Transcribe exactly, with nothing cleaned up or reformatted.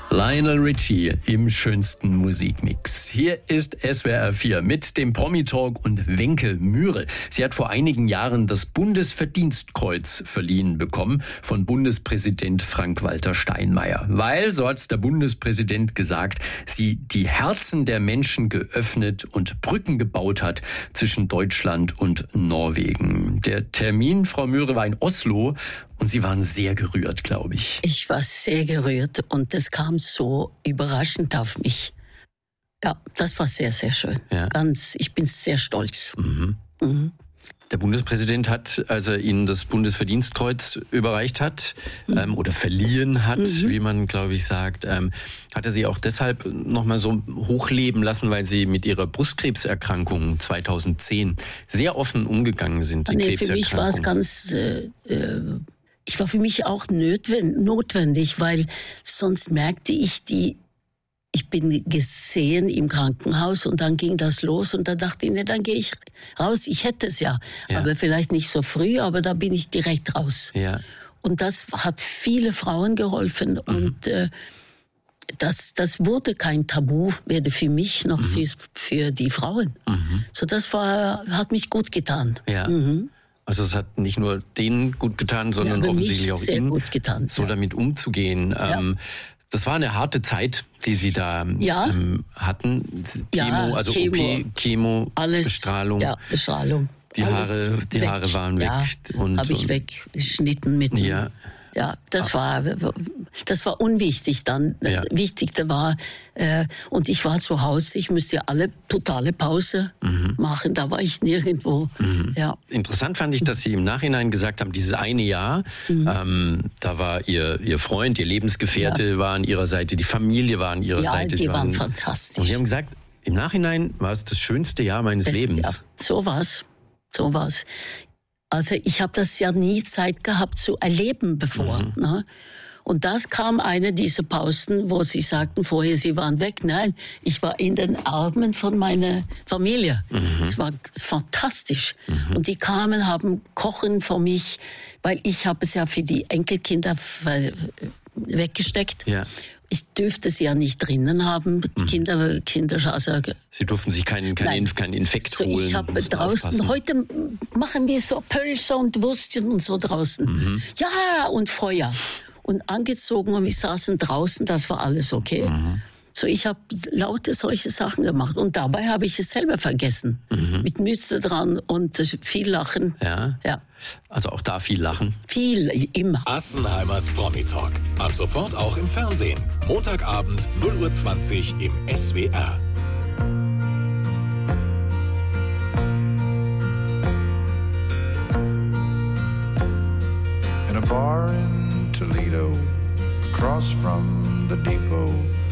Lionel Richie im schönsten Musikmix. Hier ist S W R vier mit dem Promi-Talk und Wenke Mühre. Sie hat vor einigen Jahren das Bundesverdienstkreuz verliehen bekommen von Bundespräsident Frank-Walter Steinmeier. Weil, so hat's der Bundespräsident gesagt, sie die Herzen der Menschen geöffnet und Brücken gebaut hat zwischen Deutschland und Norwegen. Der Termin, Frau Mühre, war in Oslo. Und Sie waren sehr gerührt, glaube ich. Ich war sehr gerührt und das kam so überraschend auf mich. Ja, das war sehr, sehr schön. Ja. Ganz, ich bin sehr stolz. Mhm. Mhm. Der Bundespräsident hat, als er Ihnen das Bundesverdienstkreuz überreicht hat, mhm. ähm, oder verliehen hat, mhm. wie man, glaube ich, sagt, ähm, hat er Sie auch deshalb nochmal so hochleben lassen, weil Sie mit Ihrer Brustkrebserkrankung zweitausendzehn sehr offen umgegangen sind. Die nee, für mich war es ganz... Äh, äh, Ich war für mich auch notwendig, weil sonst merkte ich die, ich bin gesehen im Krankenhaus und dann ging das los und da dachte ich, ne, dann gehe ich raus. Ich hätte es ja, ja, aber vielleicht nicht so früh, aber da bin ich direkt raus. Ja. Und das hat viele Frauen geholfen mhm. und äh, das, das wurde kein Tabu, weder für mich noch mhm. für, für die Frauen. Mhm. So das war, hat mich gut getan. Ja. Mhm. Also es hat nicht nur denen gut getan, sondern ja, offensichtlich auch Ihnen, gut getan, so ja. damit umzugehen. Ja. Ähm, das war eine harte Zeit, die Sie da ja. ähm, hatten. Chemo, ja, also Chemo, O P, Chemo, alles, Bestrahlung. Ja, Bestrahlung. Die Haare, die weg. Haare waren weg. Ja, habe ich weggeschnitten mit. Ja. Ja, das war, das war unwichtig dann. Ja. Wichtigste war, äh, und ich war zu Hause, ich müsste ja alle totale Pause mhm. machen, da war ich nirgendwo. Mhm. Ja. Interessant fand ich, dass Sie im Nachhinein gesagt haben, dieses eine Jahr, mhm. ähm, da war Ihr, Ihr Freund, Ihr Lebensgefährte ja. war an Ihrer Seite, die Familie war an Ihrer ja, Seite. Die Sie waren, waren fantastisch. Und Sie haben gesagt, im Nachhinein war es das schönste Jahr meines das, Lebens. Ja, so war's, so war's. Also ich habe das ja nie Zeit gehabt zu erleben bevor. Mhm. Ne? Und das kam eine dieser Pausen, wo Sie sagten vorher, Sie waren weg. Nein, ich war in den Armen von meiner Familie. Es mhm. war fantastisch. Mhm. Und die kamen, haben Kochen für mich, weil ich habe es ja für die Enkelkinder weggesteckt. Ja. Ich dürfte sie ja nicht drinnen haben, mhm. Kinder, Kinder, also. Sie durften sich keinen, keinen, keinen Infekt so, holen. Ich habe draußen, aufpassen. Heute machen wir so Pölzer und Würstchen und so draußen. Mhm. Ja, und Feuer. Und angezogen und wir saßen draußen, das war alles okay. Mhm. So, ich habe laute solche Sachen gemacht und dabei habe ich es selber vergessen. Mhm. Mit Mütze dran und viel Lachen. Ja. ja. Also auch da viel Lachen. Viel, immer. Assenheimers Promi-Talk. Ab sofort auch im Fernsehen. Montagabend null Uhr zwanzig im S W R. In a bar in Toledo, across from the depot.